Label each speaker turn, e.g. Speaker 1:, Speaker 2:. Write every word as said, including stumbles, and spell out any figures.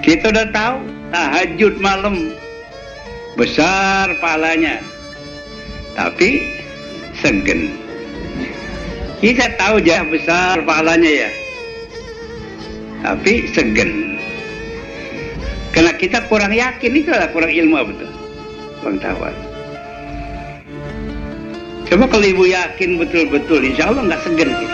Speaker 1: Kita udah tahu tahajud malam besar pahalanya, tapi segen. Kita tahu aja besar pahalanya ya, tapi segen. Karena kita kurang yakin, itulah kurang ilmu betul, pengetahuan. Coba kalau ibu yakin betul-betul, insya Allah nggak segen kita.